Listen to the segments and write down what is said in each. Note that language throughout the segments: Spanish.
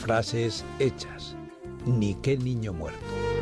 frases hechas. Ni qué niño muerto.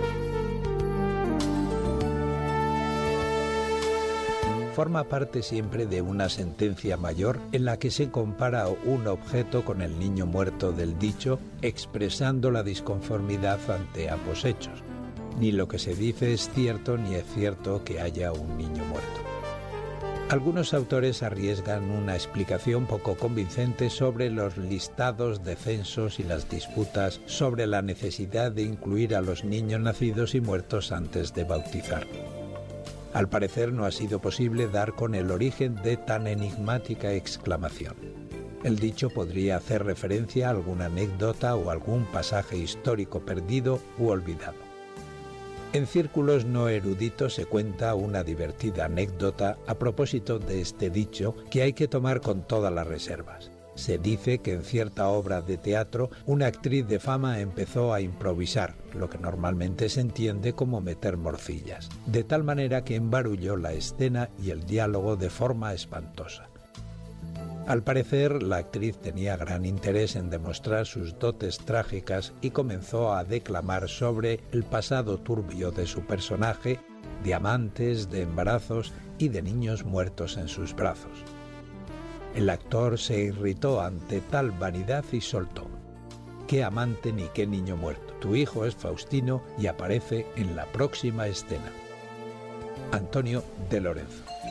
Forma parte siempre de una sentencia mayor en la que se compara un objeto con el niño muerto del dicho, expresando la disconformidad ante ambos hechos. Ni lo que se dice es cierto ni es cierto que haya un niño muerto. Algunos autores arriesgan una explicación poco convincente sobre los listados de censos y las disputas sobre la necesidad de incluir a los niños nacidos y muertos antes de bautizar. Al parecer no ha sido posible dar con el origen de tan enigmática exclamación. El dicho podría hacer referencia a alguna anécdota o algún pasaje histórico perdido u olvidado. En círculos no eruditos se cuenta una divertida anécdota a propósito de este dicho que hay que tomar con todas las reservas. Se dice que en cierta obra de teatro una actriz de fama empezó a improvisar, lo que normalmente se entiende como meter morcillas, de tal manera que embarulló la escena y el diálogo de forma espantosa. Al parecer, la actriz tenía gran interés en demostrar sus dotes trágicas y comenzó a declamar sobre el pasado turbio de su personaje, de amantes, de embarazos y de niños muertos en sus brazos. El actor se irritó ante tal vanidad y soltó: «Qué amante ni qué niño muerto. Tu hijo es Faustino y aparece en la próxima escena». Antonio de Lorenzo.